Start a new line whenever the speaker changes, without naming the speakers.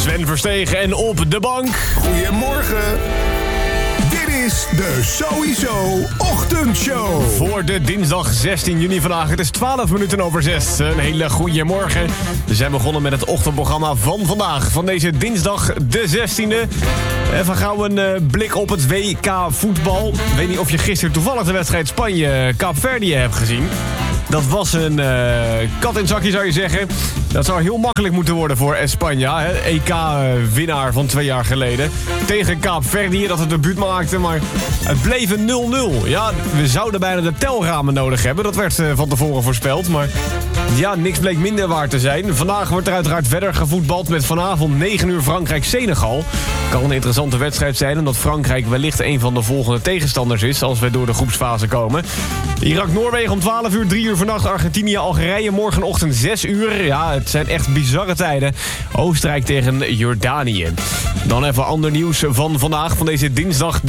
Sven Verstegen en op de bank.
Goedemorgen. Dit is de Sowieso Ochtendshow.
Voor de dinsdag 16 juni vandaag. Het is 12 minuten over 6. Een hele goede morgen. We zijn begonnen met het ochtendprogramma van vandaag. Van deze dinsdag de 16e. Even gauw een blik op het WK voetbal. Ik weet niet of je gisteren toevallig de wedstrijd Spanje-Kaapverdië hebt gezien. Dat was een kat in het zakje, zou je zeggen. Dat zou heel makkelijk moeten worden voor Espanja. EK-winnaar van 2 jaar geleden. Tegen Kaapverdië, dat het debuut maakte. Maar het bleef een 0-0. Ja, we zouden bijna de telramen nodig hebben. Dat werd van tevoren voorspeld. Maar ja, niks bleek minder waar te zijn. Vandaag wordt er uiteraard verder gevoetbald met vanavond 9 uur Frankrijk-Senegal. Kan een interessante wedstrijd zijn, omdat Frankrijk wellicht een van de volgende tegenstanders is als we door de groepsfase komen. Irak-Noorwegen om 12 uur, 3 uur vannacht Argentinië-Algerije. Morgenochtend 6 uur. Ja, het zijn echt bizarre tijden. Oostenrijk tegen Jordanië. Dan even ander nieuws van vandaag, van deze dinsdag.